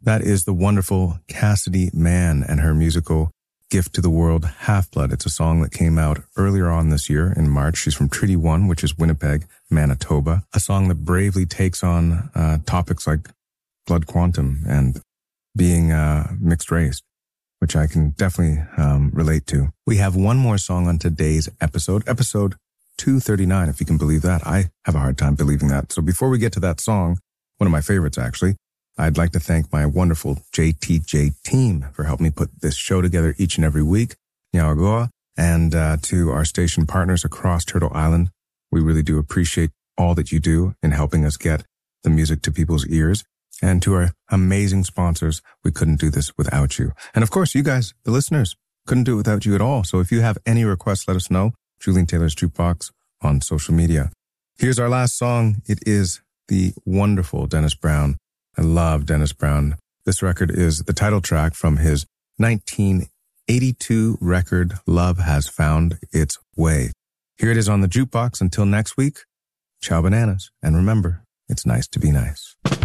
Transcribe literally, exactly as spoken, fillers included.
That is the wonderful Cassidy Mann and her musical Gift to the World, Half-Blood. It's a song that came out earlier on this year in March. She's from Treaty One, which is Winnipeg, Manitoba. A song that bravely takes on uh, topics like blood quantum and being uh, mixed race, which I can definitely um, relate to. We have one more song on today's episode, episode two thirty-nine, if you can believe that. I have a hard time believing that. So before we get to that song, one of my favorites actually, I'd like to thank my wonderful J T J team for helping me put this show together each and every week. Nyawagoa, and uh, to our station partners across Turtle Island. We really do appreciate all that you do in helping us get the music to people's ears. And to our amazing sponsors, we couldn't do this without you. And of course, you guys, the listeners, couldn't do it without you at all. So if you have any requests, let us know. Julian Taylor's Jukebox on social media. Here's our last song. It is the wonderful Dennis Brown. I love Dennis Brown. This record is the title track from his nineteen eighty-two record, Love Has Found Its Way. Here it is on the Jukebox. Until next week, ciao bananas. And remember, it's nice to be nice.